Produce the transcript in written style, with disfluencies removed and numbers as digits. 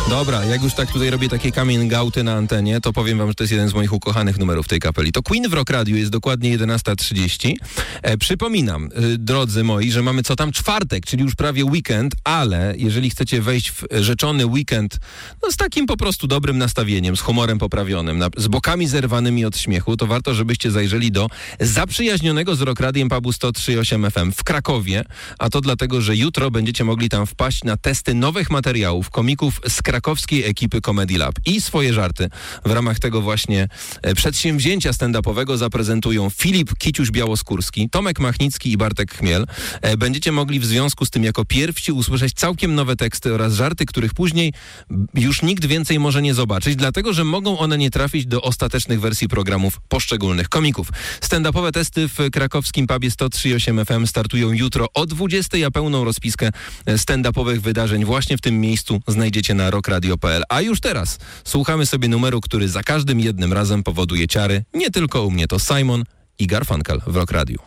Dobra, jak już tak tutaj robię takie coming outy na antenie, to powiem wam, że to jest jeden z moich ukochanych numerów tej kapeli. To Queen w Rock Radio, jest dokładnie 11:30. Przypominam, drodzy moi, że mamy czwartek, czyli już prawie weekend, ale jeżeli chcecie wejść w rzeczony weekend z takim po prostu dobrym nastawieniem, z humorem poprawionym, z bokami zerwanymi od śmiechu, to warto, żebyście zajrzeli do zaprzyjaźnionego z Rock Radiem pubu 103.8 FM w Krakowie, a to dlatego, że jutro będziecie mogli tam wpaść na testy nowych materiałów komików z krakowskiej ekipy Comedy Lab. I swoje żarty w ramach tego właśnie przedsięwzięcia stand-upowego zaprezentują Filip Kiciuś-Białoskórski, Tomek Machnicki i Bartek Chmiel. Będziecie mogli w związku z tym jako pierwsi usłyszeć całkiem nowe teksty oraz żarty, których później już nikt więcej może nie zobaczyć, dlatego, że mogą one nie trafić do ostatecznych wersji programów poszczególnych komików. Stand-upowe testy w krakowskim pubie 103.8 FM startują jutro o 20:00, a pełną rozpiskę stand-upowych wydarzeń właśnie w tym miejscu znajdziecie na rockradio.pl. A już teraz słuchamy sobie numeru, który za każdym jednym razem powoduje ciary. Nie tylko u mnie, to Simon i Garfunkel w Rock Radio.